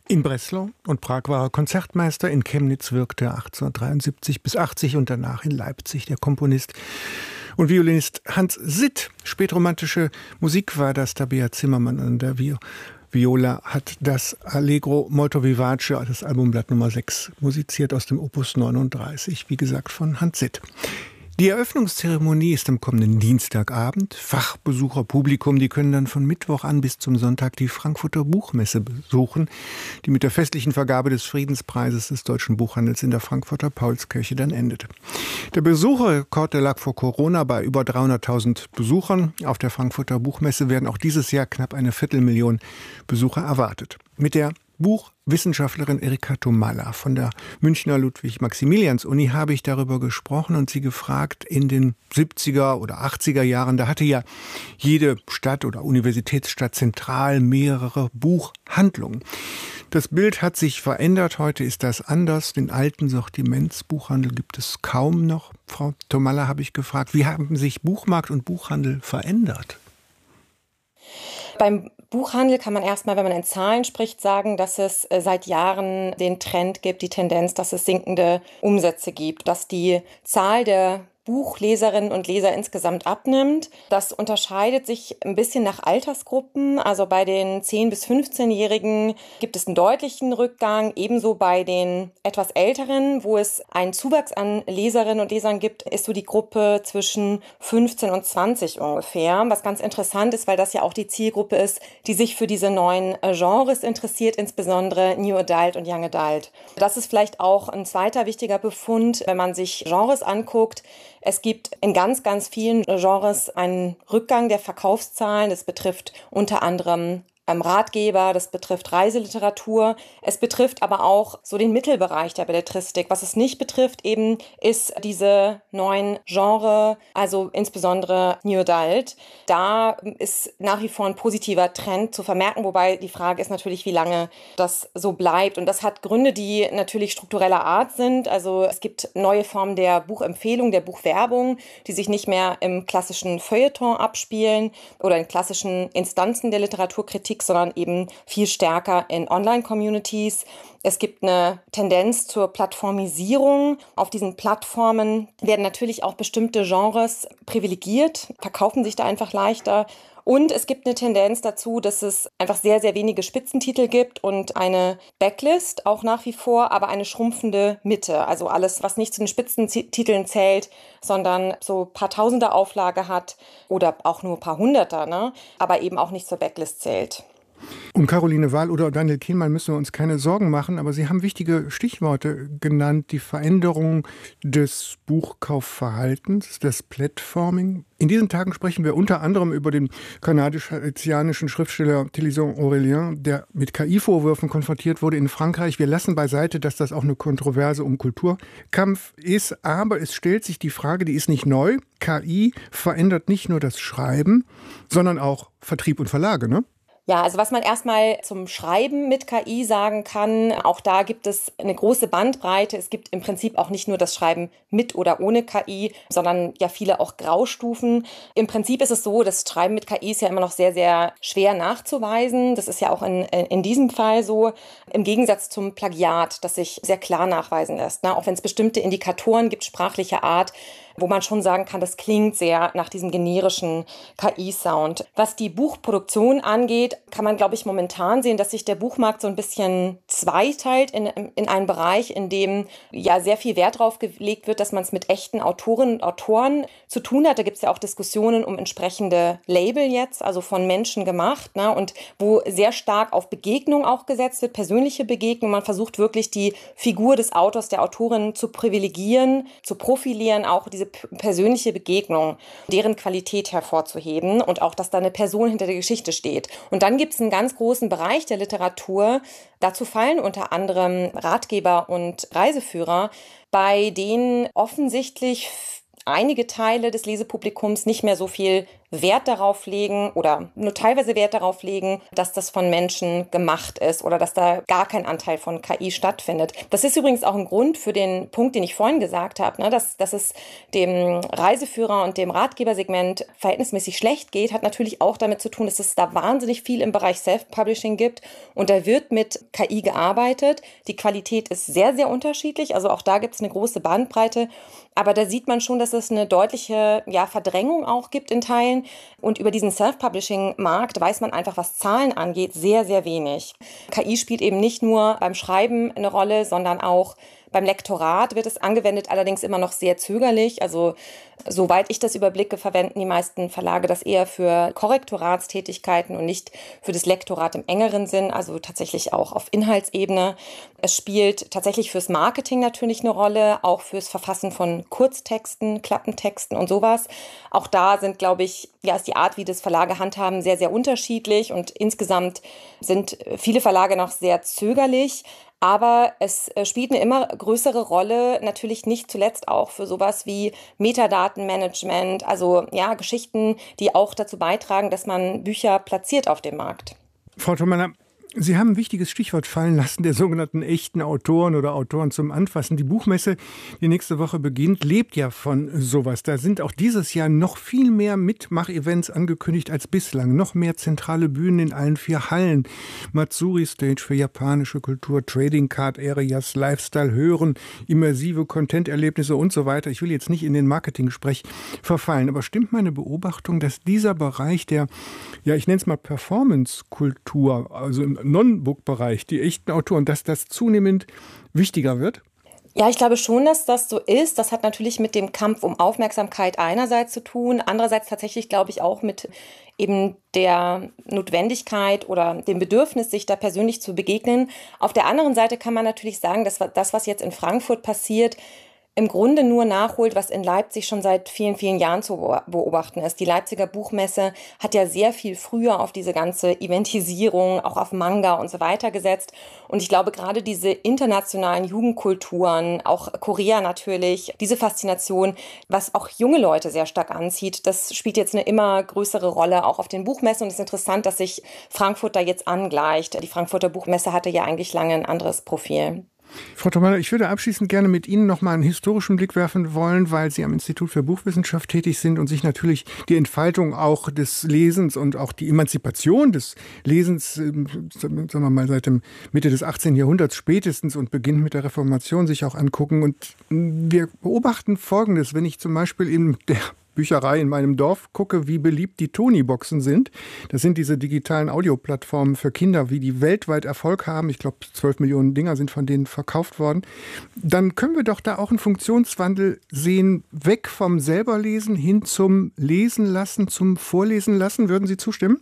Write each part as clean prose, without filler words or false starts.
In Breslau und Prag war er Konzertmeister, in Chemnitz wirkte er 1873 bis 80 und danach in Leipzig. Der Komponist und Violinist Hans Sitt. Spätromantische Musik war das. Tabea Zimmermann an der Viola hat das Allegro molto vivace, das Albumblatt Nummer 6, musiziert aus dem Opus 39, wie gesagt von Hans Sitt. Die Eröffnungszeremonie ist am kommenden Dienstagabend. Fachbesucher, Publikum, die können dann von Mittwoch an bis zum Sonntag die Frankfurter Buchmesse besuchen, die mit der festlichen Vergabe des Friedenspreises des deutschen Buchhandels in der Frankfurter Paulskirche dann endet. Der Besucherrekord, der lag vor Corona bei über 300.000 Besuchern. Auf der Frankfurter Buchmesse werden auch dieses Jahr knapp 250.000 Besucher erwartet. Mit der Buchwissenschaftlerin Erika Tomalla von der Münchner Ludwig-Maximilians-Uni habe ich darüber gesprochen und sie gefragt, in den 70er oder 80er Jahren, da hatte ja jede Stadt oder Universitätsstadt zentral mehrere Buchhandlungen. Das Bild hat sich verändert, heute ist das anders. Den alten Sortimentsbuchhandel gibt es kaum noch. Frau Tomalla, habe ich gefragt, wie haben sich Buchmarkt und Buchhandel verändert? Beim Buchhandel kann man erstmal, wenn man in Zahlen spricht, sagen, dass es seit Jahren den Trend gibt, die Tendenz, dass es sinkende Umsätze gibt, dass die Zahl der Buchleserinnen und Leser insgesamt abnimmt. Das unterscheidet sich ein bisschen nach Altersgruppen. Also bei den 10- bis 15-Jährigen gibt es einen deutlichen Rückgang. Ebenso bei den etwas Älteren, wo es einen Zuwachs an Leserinnen und Lesern gibt, ist so die Gruppe zwischen 15 und 20 ungefähr. Was ganz interessant ist, weil das ja auch die Zielgruppe ist, die sich für diese neuen Genres interessiert, insbesondere New Adult und Young Adult. Das ist vielleicht auch ein zweiter wichtiger Befund, wenn man sich Genres anguckt. Es gibt in ganz, ganz vielen Genres einen Rückgang der Verkaufszahlen. Das betrifft unter anderem Ratgeber, das betrifft Reiseliteratur. Es betrifft aber auch so den Mittelbereich der Belletristik. Was es nicht betrifft eben, ist diese neuen Genre, also insbesondere New Adult. Da ist nach wie vor ein positiver Trend zu vermerken, wobei die Frage ist natürlich, wie lange das so bleibt. Und das hat Gründe, die natürlich struktureller Art sind. Also es gibt neue Formen der Buchempfehlung, der Buchwerbung, die sich nicht mehr im klassischen Feuilleton abspielen oder in klassischen Instanzen der Literaturkritik, sondern eben viel stärker in Online-Communities. Es gibt eine Tendenz zur Plattformisierung. Auf diesen Plattformen werden natürlich auch bestimmte Genres privilegiert, verkaufen sich da einfach leichter. Und es gibt eine Tendenz dazu, dass es einfach sehr, sehr wenige Spitzentitel gibt und eine Backlist auch nach wie vor, aber eine schrumpfende Mitte. Also alles, was nicht zu den Spitzentiteln zählt, sondern so ein paar Tausender Auflage hat oder auch nur ein paar Hunderter, ne? Aber eben auch nicht zur Backlist zählt. Um Caroline Wahl oder Daniel Kehlmann müssen wir uns keine Sorgen machen, aber Sie haben wichtige Stichworte genannt, die Veränderung des Buchkaufverhaltens, das Platforming. In diesen Tagen sprechen wir unter anderem über den kanadisch-haitianischen Schriftsteller Thélisson Aurélien, der mit KI-Vorwürfen konfrontiert wurde in Frankreich. Wir lassen beiseite, dass das auch eine Kontroverse um Kulturkampf ist, aber es stellt sich die Frage, die ist nicht neu. KI verändert nicht nur das Schreiben, sondern auch Vertrieb und Verlage, ne? Ja, also was man erstmal zum Schreiben mit KI sagen kann, auch da gibt es eine große Bandbreite. Es gibt im Prinzip auch nicht nur das Schreiben mit oder ohne KI, sondern ja viele auch Graustufen. Im Prinzip ist es so, das Schreiben mit KI ist ja immer noch sehr, sehr schwer nachzuweisen. Das ist ja auch in diesem Fall so. Im Gegensatz zum Plagiat, das sich sehr klar nachweisen lässt, ne? Auch wenn es bestimmte Indikatoren gibt, sprachlicher Art, wo man schon sagen kann, das klingt sehr nach diesem generischen KI-Sound. Was die Buchproduktion angeht, kann man, glaube ich, momentan sehen, dass sich der Buchmarkt so ein bisschen zweiteilt in einen Bereich, in dem ja sehr viel Wert drauf gelegt wird, dass man es mit echten Autorinnen und Autoren zu tun hat. Da gibt es ja auch Diskussionen um entsprechende Label jetzt, also von Menschen gemacht, ne? Und wo sehr stark auf Begegnung auch gesetzt wird, persönliche Begegnung. Man versucht wirklich die Figur des Autors, der Autorin zu privilegieren, zu profilieren, auch diese persönliche Begegnung, deren Qualität hervorzuheben und auch, dass da eine Person hinter der Geschichte steht. Und dann gibt es einen ganz großen Bereich der Literatur, dazu fallen unter anderem Ratgeber und Reiseführer, bei denen offensichtlich einige Teile des Lesepublikums nicht mehr so viel Wert darauf legen oder nur teilweise Wert darauf legen, dass das von Menschen gemacht ist oder dass da gar kein Anteil von KI stattfindet. Das ist übrigens auch ein Grund für den Punkt, den ich vorhin gesagt habe, ne, dass es dem Reiseführer und dem Ratgebersegment verhältnismäßig schlecht geht, hat natürlich auch damit zu tun, dass es da wahnsinnig viel im Bereich Self-Publishing gibt und da wird mit KI gearbeitet. Die Qualität ist sehr, sehr unterschiedlich, also auch da gibt es eine große Bandbreite, aber da sieht man schon, dass es eine deutliche Verdrängung auch gibt in Teilen und über diesen Self-Publishing-Markt weiß man einfach, was Zahlen angeht, sehr, sehr wenig. KI spielt eben nicht nur beim Schreiben eine Rolle, sondern auch beim Lektorat wird es angewendet, allerdings immer noch sehr zögerlich. Also soweit ich das überblicke, verwenden die meisten Verlage das eher für Korrektoratstätigkeiten und nicht für das Lektorat im engeren Sinn, also tatsächlich auch auf Inhaltsebene. Es spielt tatsächlich fürs Marketing natürlich eine Rolle, auch fürs Verfassen von Kurztexten, Klappentexten und sowas. Auch da sind, glaube ich, ist die Art, wie das Verlage handhaben, sehr, sehr unterschiedlich und insgesamt sind viele Verlage noch sehr zögerlich. Aber es spielt eine immer größere Rolle, natürlich nicht zuletzt auch für sowas wie Metadatenmanagement, also Geschichten, die auch dazu beitragen, dass man Bücher platziert auf dem Markt. Frau Thomaner, Sie haben ein wichtiges Stichwort fallen lassen, der sogenannten echten Autoren oder Autoren zum Anfassen. Die Buchmesse, die nächste Woche beginnt, lebt ja von sowas. Da sind auch dieses Jahr noch viel mehr Mitmach-Events angekündigt als bislang. Noch mehr zentrale Bühnen in allen 4 Hallen. Matsuri Stage für japanische Kultur, Trading Card Areas, Lifestyle hören, immersive Content-Erlebnisse und so weiter. Ich will jetzt nicht in den Marketing-Sprech verfallen, aber stimmt meine Beobachtung, dass dieser Bereich der, ich nenne es mal Performance-Kultur, also im Non-Book-Bereich, die echten Autoren, dass das zunehmend wichtiger wird? Ja, ich glaube schon, dass das so ist. Das hat natürlich mit dem Kampf um Aufmerksamkeit einerseits zu tun, andererseits tatsächlich, glaube ich, auch mit eben der Notwendigkeit oder dem Bedürfnis, sich da persönlich zu begegnen. Auf der anderen Seite kann man natürlich sagen, dass das, was jetzt in Frankfurt passiert, im Grunde nur nachholt, was in Leipzig schon seit vielen, vielen Jahren zu beobachten ist. Die Leipziger Buchmesse hat ja sehr viel früher auf diese ganze Eventisierung, auch auf Manga und so weiter gesetzt. Und ich glaube, gerade diese internationalen Jugendkulturen, auch Korea natürlich, diese Faszination, was auch junge Leute sehr stark anzieht, das spielt jetzt eine immer größere Rolle, auch auf den Buchmessen. Und es ist interessant, dass sich Frankfurt da jetzt angleicht. Die Frankfurter Buchmesse hatte ja eigentlich lange ein anderes Profil. Frau Thomaner, ich würde abschließend gerne mit Ihnen noch mal einen historischen Blick werfen wollen, weil Sie am Institut für Buchwissenschaft tätig sind und sich natürlich die Entfaltung auch des Lesens und auch die Emanzipation des Lesens, sagen wir mal, seit der Mitte des 18. Jahrhunderts spätestens und beginnt mit der Reformation sich auch angucken. Und wir beobachten Folgendes, wenn ich zum Beispiel in der Bücherei in meinem Dorf gucke, wie beliebt die Tony-Boxen sind. Das sind diese digitalen Audioplattformen für Kinder, wie die weltweit Erfolg haben. Ich glaube, 12 Millionen Dinger sind von denen verkauft worden. Dann können wir doch da auch einen Funktionswandel sehen, weg vom Selberlesen hin zum Lesen lassen, zum Vorlesen lassen. Würden Sie zustimmen?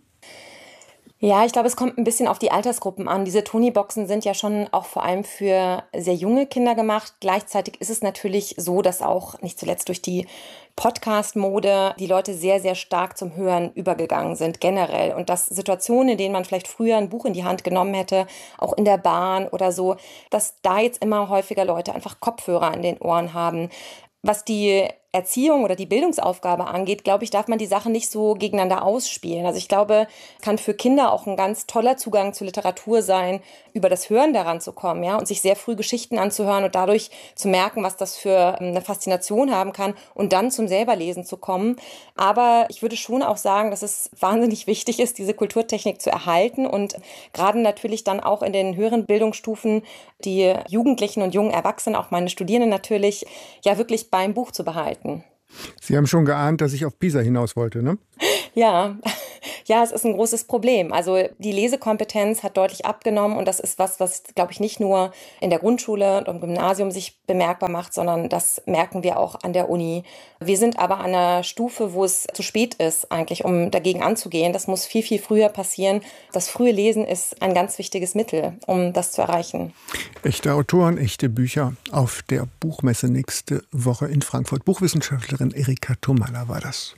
Ja, ich glaube, es kommt ein bisschen auf die Altersgruppen an. Diese Tony-Boxen sind ja schon auch vor allem für sehr junge Kinder gemacht. Gleichzeitig ist es natürlich so, dass auch nicht zuletzt durch die Podcast-Mode die Leute sehr, sehr stark zum Hören übergegangen sind, generell. Und dass Situationen, in denen man vielleicht früher ein Buch in die Hand genommen hätte, auch in der Bahn oder so, dass da jetzt immer häufiger Leute einfach Kopfhörer in den Ohren haben. Was die Erziehung oder die Bildungsaufgabe angeht, glaube ich, darf man die Sachen nicht so gegeneinander ausspielen. Also ich glaube, es kann für Kinder auch ein ganz toller Zugang zur Literatur sein, über das Hören daran zu kommen, und sich sehr früh Geschichten anzuhören und dadurch zu merken, was das für eine Faszination haben kann und dann zum Selberlesen zu kommen. Aber ich würde schon auch sagen, dass es wahnsinnig wichtig ist, diese Kulturtechnik zu erhalten und gerade natürlich dann auch in den höheren Bildungsstufen die Jugendlichen und jungen Erwachsenen, auch meine Studierenden natürlich, wirklich beim Buch zu behalten. Sie haben schon geahnt, dass ich auf Pisa hinaus wollte, ne? Ja, es ist ein großes Problem. Also die Lesekompetenz hat deutlich abgenommen und das ist was, glaube ich, nicht nur in der Grundschule und im Gymnasium sich bemerkbar macht, sondern das merken wir auch an der Uni. Wir sind aber an einer Stufe, wo es zu spät ist eigentlich, um dagegen anzugehen. Das muss viel, viel früher passieren. Das frühe Lesen ist ein ganz wichtiges Mittel, um das zu erreichen. Echte Autoren, echte Bücher auf der Buchmesse nächste Woche in Frankfurt. Buchwissenschaftlerin Erika Thomaner war das.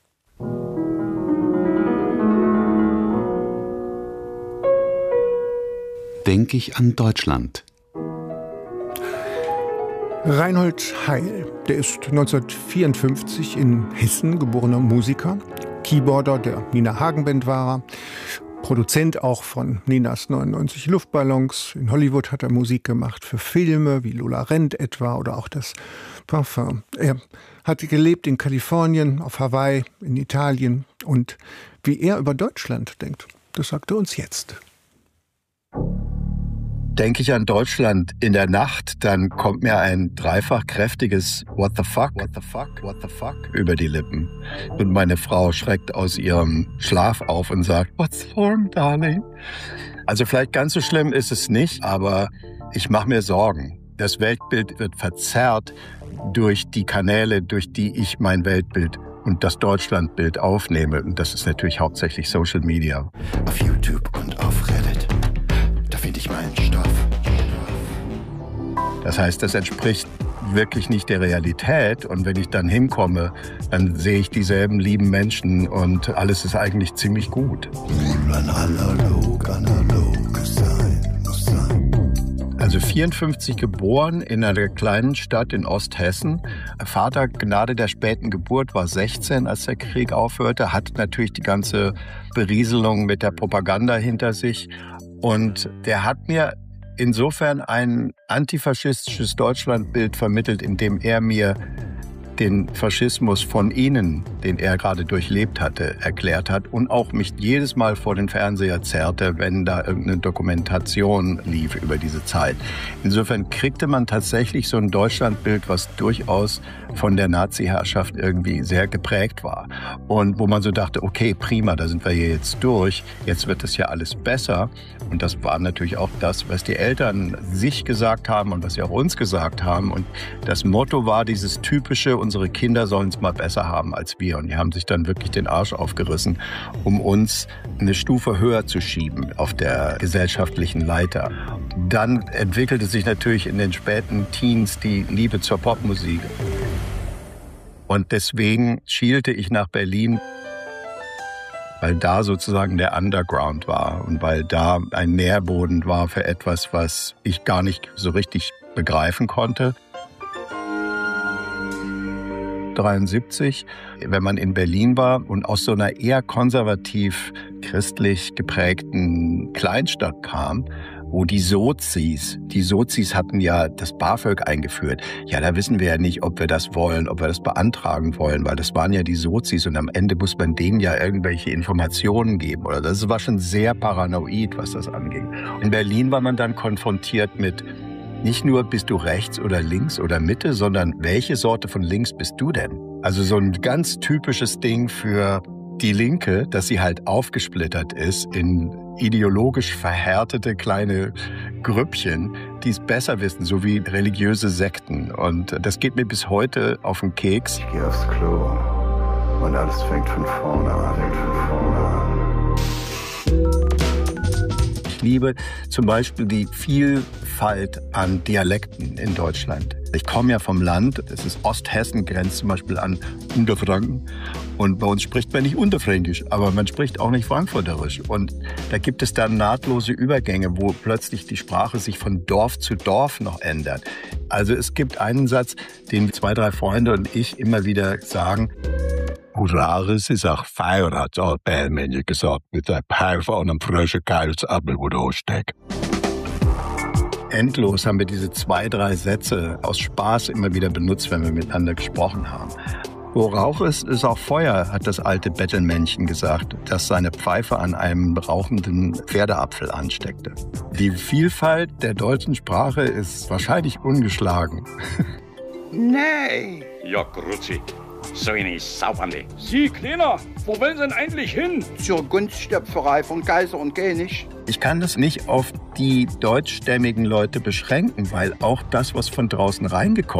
Denke ich an Deutschland. Reinhold Heil, der ist 1954 in Hessen geborener Musiker, Keyboarder der Nina Hagen Band war er. Produzent auch von Ninas 99 Luftballons. In Hollywood hat er Musik gemacht für Filme wie Lola Rent etwa oder auch das Parfum. Er hat gelebt in Kalifornien, auf Hawaii, in Italien. Und wie er über Deutschland denkt, das sagt er uns jetzt. Denke ich an Deutschland in der Nacht, dann kommt mir ein dreifach kräftiges What the fuck, what the fuck, what the fuck über die Lippen. Und meine Frau schreckt aus ihrem Schlaf auf und sagt, What's wrong, darling? Also vielleicht ganz so schlimm ist es nicht, aber ich mache mir Sorgen. Das Weltbild wird verzerrt durch die Kanäle, durch die ich mein Weltbild und das Deutschlandbild aufnehme. Und das ist natürlich hauptsächlich Social Media. Auf YouTube und auf Reddit, da finde ich meinen Stoff. Das heißt, das entspricht wirklich nicht der Realität. Und wenn ich dann hinkomme, dann sehe ich dieselben lieben Menschen und alles ist eigentlich ziemlich gut. Analog sein, muss sein. Also 54 geboren in einer kleinen Stadt in Osthessen. Vater, Gnade der späten Geburt, war 16, als der Krieg aufhörte, hat natürlich die ganze Berieselung mit der Propaganda hinter sich. Und der hat mir insofern ein antifaschistisches Deutschlandbild vermittelt, indem er mir den Faschismus von ihnen, den er gerade durchlebt hatte, erklärt hat und auch mich jedes Mal vor den Fernseher zerrte, wenn da irgendeine Dokumentation lief über diese Zeit. Insofern kriegte man tatsächlich so ein Deutschlandbild, was durchaus von der Nazi-Herrschaft irgendwie sehr geprägt war. Und wo man so dachte, okay, prima, da sind wir hier jetzt durch, jetzt wird es ja alles besser. Und das war natürlich auch das, was die Eltern sich gesagt haben und was sie auch uns gesagt haben. Und das Motto war dieses typische, unsere Kinder sollen es mal besser haben als wir. Und die haben sich dann wirklich den Arsch aufgerissen, um uns eine Stufe höher zu schieben auf der gesellschaftlichen Leiter. Dann entwickelte sich natürlich in den späten Teens die Liebe zur Popmusik. Und deswegen schielte ich nach Berlin, weil da sozusagen der Underground war und weil da ein Nährboden war für etwas, was ich gar nicht so richtig begreifen konnte. 1973, wenn man in Berlin war und aus so einer eher konservativ christlich geprägten Kleinstadt kam, wo die Sozis hatten ja das BAföG eingeführt. Ja, da wissen wir ja nicht, ob wir das wollen, ob wir das beantragen wollen, weil das waren ja die Sozis und am Ende muss man denen ja irgendwelche Informationen geben. Oder das war schon sehr paranoid, was das anging. In Berlin war man dann konfrontiert mit nicht nur bist du rechts oder links oder Mitte, sondern welche Sorte von links bist du denn? Also so ein ganz typisches Ding für die Linke, dass sie halt aufgesplittert ist in ideologisch verhärtete kleine Grüppchen, die es besser wissen, so wie religiöse Sekten. Und das geht mir bis heute auf den Keks. Ich gehe aufs Klo und alles fängt von vorne an. Ich liebe zum Beispiel die Vielfalt an Dialekten in Deutschland. Ich komme ja vom Land, es ist Osthessen, grenzt zum Beispiel an Unterfranken. Und bei uns spricht man nicht Unterfränkisch, aber man spricht auch nicht Frankfurterisch. Und da gibt es dann nahtlose Übergänge, wo plötzlich die Sprache sich von Dorf zu Dorf noch ändert. Also es gibt einen Satz, den 2, 3 Freunde und ich immer wieder sagen. Rares ist auch feier, hat es auch Bärmännchen gesagt, mit der Pfeife und einem frischen Keilsapfel, wo du steckst. Endlos haben wir diese 2, 3 Sätze aus Spaß immer wieder benutzt, wenn wir miteinander gesprochen haben. Wo Rauch ist, ist auch Feuer, hat das alte Bettelmännchen gesagt, das seine Pfeife an einem rauchenden Pferdeapfel ansteckte. Die Vielfalt der deutschen Sprache ist wahrscheinlich ungeschlagen. Nee! Ja, grüezi. So eine Saubande. Sie, Kleiner, wo wollen Sie denn eigentlich hin? Zur Gunststöpferei von Kaiser und König. Ich kann das nicht auf die deutschstämmigen Leute beschränken, weil auch das, was von draußen reingekommen